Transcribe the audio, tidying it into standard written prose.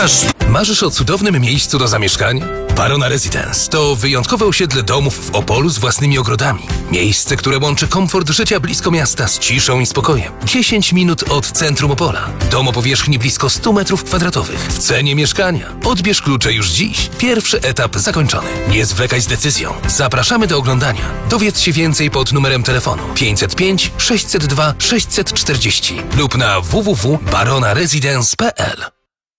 Pokaż! Marzysz o cudownym miejscu do zamieszkania? Barona Residence to wyjątkowe osiedle domów w Opolu z własnymi ogrodami. Miejsce, które łączy komfort życia blisko miasta z ciszą i spokojem. 10 minut od centrum Opola. Dom o powierzchni blisko 100 m2 w cenie mieszkania. Odbierz klucze już dziś. Pierwszy etap zakończony. Nie zwlekaj z decyzją. Zapraszamy do oglądania. Dowiedz się więcej pod numerem telefonu 505 602 640 lub na www.baronaresidence.pl.